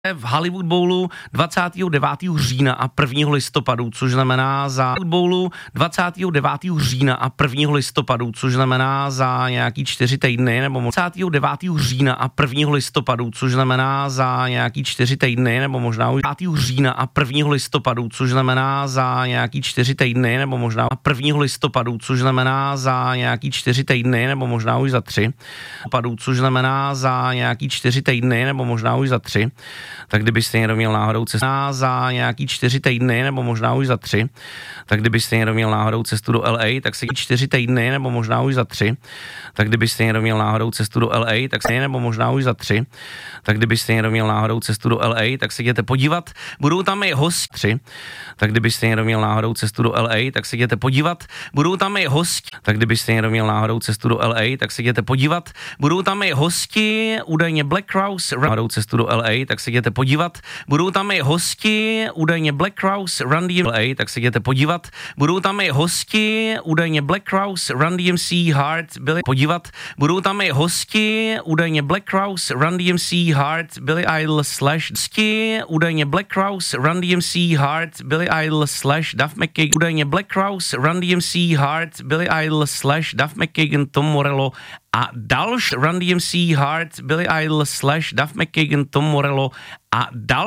v Hollywood Bowlu 29. října a 1. listopadu, což znamená za Bowlu 29. října a 1. listopadu, což znamená za nějaký 4 týdny, nebo 29. října a 1. listopadu, což znamená za nějaký 4 týdny, nebo možná už 20. října a 1. listopadu, což znamená za nějaký 4 týdny, nebo možná 1. listopadu, což znamená za nějaký 4 týdny, nebo možná už za 3, což znamená za nějaký 4 týdny, nebo možná už za 3. Tak kdybyste někdo měl náhodou cestu za nějaký 4 týdny, nebo možná už za 3, tak kdybyste někdo měl náhodou cestu do LA, tak si 4 týdny, nebo možná už za 3, tak kdybyste někdo měl náhodou cestu do LA, tak si nebo možná už za 3, tak kdybyste někdo měl náhodou cestu do LA, tak se jděte podívat, budou tam i hosti 3, tak kdybyste někdo měl náhodou cestu do LA, tak se jděte podívat, budou tam i hosti, tak kdybyste někdo měl náhodou cestu do LA, tak se jděte podívat, budou tam i hosti, údajně Black Crowes, náhodou cestu do LA, tak se jděte podívat, budou tam i hosti, údajně Black Crowes, Run DMC, tak se jděte podívat, budou tam i hosti, údajně Black Crowes, Run DMC, Hard, byli podívat, budou tam i hosti, údajně Black Crowes, Run DMC, Hard, Billy Idol / údajně Black Crowes, Run DMC, Hard, Billy Idol / Duff McKagan, údajně Black Crowes, Run DMC, Hard, Billy Idol / Duff McKagan, Tom Morello a další Run DMC, Hard, Billy Idol / Duff McKagan, Tom Morello a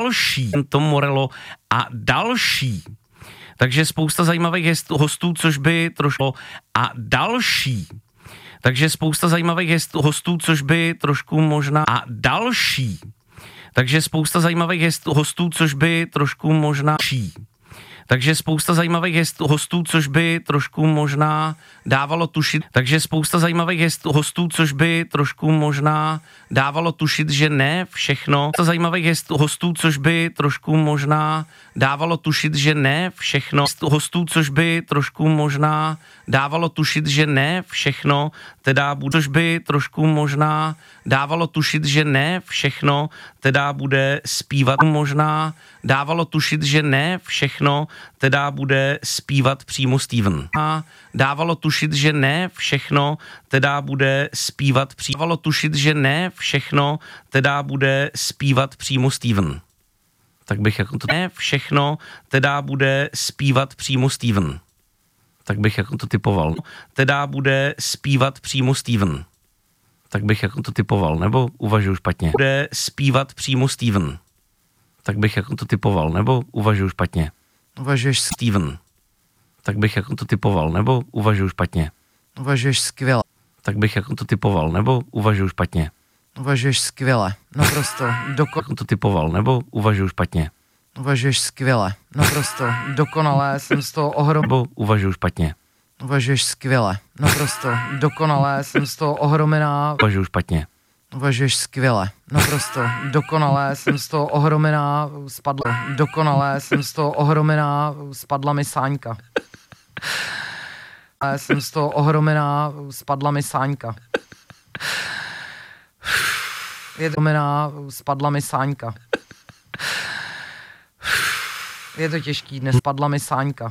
další. Takže spousta zajímavých hostů, což by trošku a další. Takže spousta zajímavých hostů, což by trošku možná a další. Takže spousta zajímavých hostů, což by trošku možná Takže spousta zajímavých hostů, což by trošku možná dávalo tušit. Takže spousta zajímavých hostů, což by trošku možná dávalo tušit, že ne všechno. Spousta zajímavých hostů, což by trošku možná dávalo tušit, že ne všechno. Hostů, což by trošku možná dávalo tušit, že ne všechno. Teda bude, což by trošku možná dávalo tušit, že ne všechno. Teda bude zpívat možná dávalo tušit, že ne všechno. Teda bude zpívat přímo Steven. A dávalo tušit, že ne všechno, teda bude zpívat přímo. Dávalo tušit, že ne všechno, teda bude zpívat přímo Steven. Tak bych jako to ne všechno, teda bude zpívat přímo Steven. Tak bych jako to typoval. Teda bude zpívat přímo Steven. Tak bych jako to typoval, nebo uvažuji špatně. Bude zpívat přímo Steven. Tak bych jako to typoval, nebo uvažuji špatně. Uvažuješ Steven. Tak bych jako to typoval, nebo uvažuji špatně. Uvažuješ skvěle. Tak bych jako to typoval, nebo uvažuji špatně. Uvažuješ skvěle. Naprosto Jako to typoval, nebo uvažuji špatně. Uvažuješ skvěle. Naprosto dokonalé, jsem z toho ohromená. Nebo uvažuji špatně. Uvažuješ skvěle. Naprosto dokonalé, jsem z toho ohromená. Uvažuji špatně. Uvažuješ skvěle. Naprosto dokonalé, jsem z toho ohromená. Spadla. Dokonalé, jsem z toho ohromená. Spadla mi sáňka. Jsem z toho ohromená. Spadla mi sáňka. Je to ohromená. Spadla mi sáňka. Je to těžký dnes, spadla mi sáňka.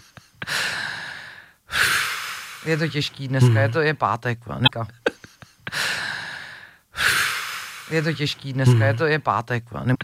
Je to těžký dneska, je pátek. Je to těžký dneska, je pátek.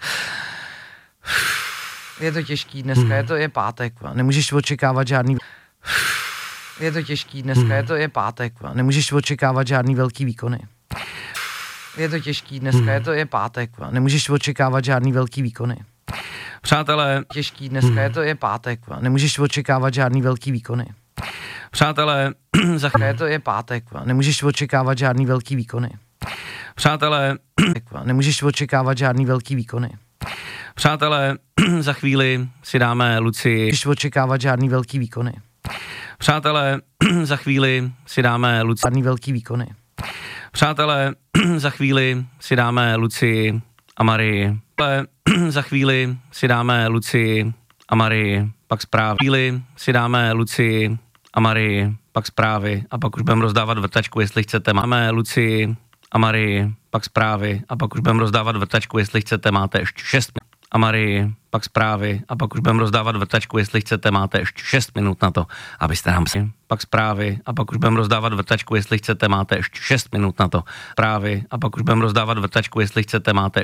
Je to těžký dneska, je pátek. Nemůžeš očekávat žádný... Je to těžký dneska, je pátek. Nemůžeš očekávat žádný velký výkony. Je to těžký dneska, je pátek. Nemůžeš očekávat žádný velký výkony. Přátelé, těžký dneska, je pátek. Nemůžeš očekávat žádný velký výkony. Přátelé, je pátek. Nemůžeš očekávat žádný velký výkony. Přátelé, nemůžeš očekávat žádný velký výkony. Přátelé, za chvíli si dáme Lucii. Nemůžeš očekávat žádný velký výkony. Přátelé, za chvíli si dáme Lucii. Žádný velký výkony. Přátelé, za chvíli si dáme Lucii a Marii. Za chvíli si dáme Lucii a Marii, pak zprávy. Chvíli si dáme Lucii a Marii, pak zprávy a pak už budeme rozdávat vrtačku, jestli chcete. Máme Lucii a Marii, pak zprávy a pak už budeme rozdávat vrtačku, jestli chcete. Máte ještě 6 minut. A Marii, pak zprávy a pak už budeme rozdávat vrtačku, jestli chcete. Máte ještě 6 minut na to, abyste nám pak zprávy a pak už budeme rozdávat vrtačku, jestli chcete. Máte ještě 6 minut na to. Zprávy a pak už budeme rozdávat vrtačku, jestli chcete. Máte